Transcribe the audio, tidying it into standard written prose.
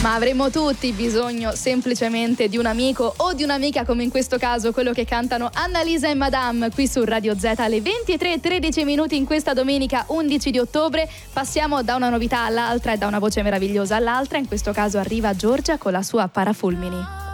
Ma avremmo tutti bisogno semplicemente di un amico o di un'amica, come in questo caso quello che cantano Annalisa e Madame qui su Radio Z alle 23:13 in questa domenica 11 di ottobre. Passiamo da una novità all'altra e da una voce meravigliosa all'altra. In questo caso arriva Giorgia con la sua Parafulmini.